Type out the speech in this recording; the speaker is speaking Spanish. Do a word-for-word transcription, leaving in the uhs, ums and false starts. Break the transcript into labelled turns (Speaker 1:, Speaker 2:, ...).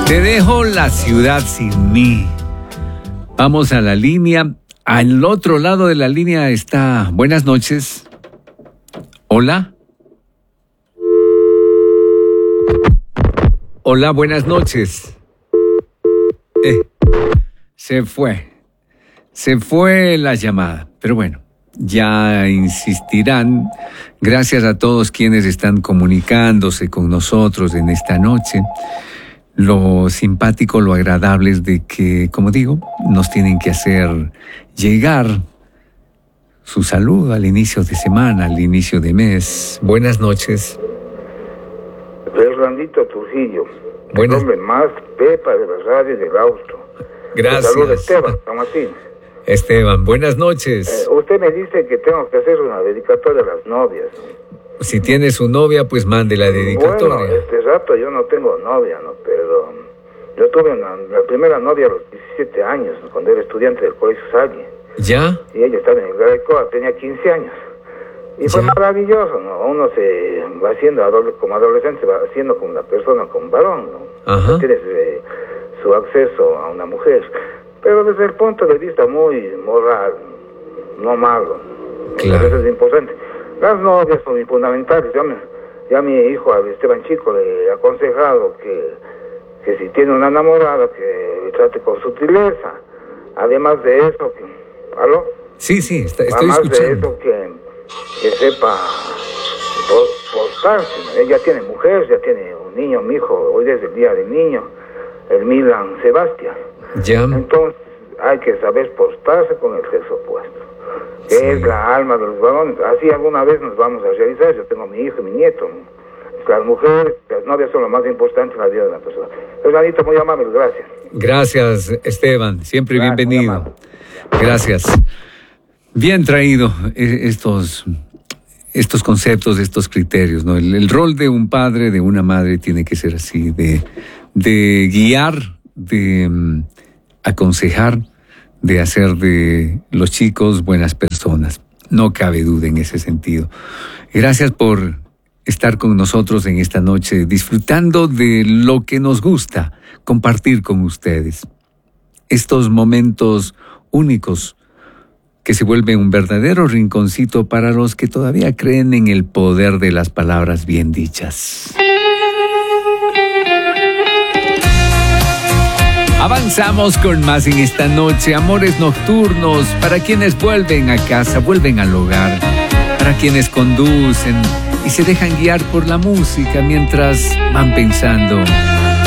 Speaker 1: Te dejo la ciudad sin mí. Vamos a la línea. Al otro lado de la línea está... Buenas noches. Hola. Hola, buenas noches. Eh, se fue. Se fue la llamada. Pero bueno, ya insistirán. Gracias a todos quienes están comunicándose con nosotros en esta noche. Lo simpático, lo agradable es de que, como digo, nos tienen que hacer llegar su saludo al inicio de semana, al inicio de mes. Buenas noches.
Speaker 2: Fernandito Trujillo.
Speaker 1: Buenas.
Speaker 2: El hombre más pepa de la radio del Austro.
Speaker 1: Gracias.
Speaker 2: Saludos, Esteban, Tomasín.
Speaker 1: Esteban, buenas noches.
Speaker 2: Eh, usted me dice que tengo que hacer una dedicatoria a las novias.
Speaker 1: Si tiene su novia, pues mande la dedicatoria.
Speaker 2: Bueno, este rato yo no tengo novia, ¿no? Pero yo tuve una, la primera novia a los diecisiete años, ¿no? Cuando era estudiante del Colegio Salle.
Speaker 1: ¿Ya?
Speaker 2: Y ella estaba en el Grecoa, tenía quince años. Y fue
Speaker 1: ¿Ya?
Speaker 2: maravilloso, ¿no? Uno se va haciendo, adole- como adolescente, se va haciendo como una persona, como un varón, ¿no?
Speaker 1: Ajá.
Speaker 2: Tienes eh, su acceso a una mujer. Pero desde el punto de vista muy moral, no malo.
Speaker 1: Claro.
Speaker 2: Eso es importante. Las novias son muy fundamentales. Ya, me, ya mi hijo, a Esteban Chico, le he aconsejado que, que si tiene una enamorada, que trate con sutileza. Además de eso, que... ¿Aló?
Speaker 1: Sí, sí, está, estoy
Speaker 2: Además
Speaker 1: escuchando.
Speaker 2: de eso, que, que sepa portarse, ¿no? Ella tiene mujer, ya tiene un niño, mi hijo, hoy es el día del niño, el Milan Sebastián.
Speaker 1: Ya.
Speaker 2: Entonces hay que saber portarse con el sexo opuesto, que
Speaker 1: Sí.
Speaker 2: es la alma de los varones. Así alguna vez nos vamos a realizar. Yo tengo mi hijo y mi nieto. Las mujeres, las novias son lo más importante en la vida de una persona. Hermanito, muy amable, gracias.
Speaker 1: Gracias, Esteban. Siempre
Speaker 2: Gracias, muy
Speaker 1: bienvenido.
Speaker 2: amable.
Speaker 1: Gracias. Bien traído eh, estos, estos conceptos, estos criterios, ¿no? El, el rol de un padre, de una madre, tiene que ser así, de, de guiar, de um, aconsejar, de hacer de los chicos buenas personas. No cabe duda en ese sentido. Gracias por estar con nosotros en esta noche, disfrutando de lo que nos gusta compartir con ustedes. Estos momentos únicos que se vuelven un verdadero rinconcito para los que todavía creen en el poder de las palabras bien dichas. Avanzamos con más en esta noche, amores nocturnos, para quienes vuelven a casa, vuelven al hogar, para quienes conducen y se dejan guiar por la música mientras van pensando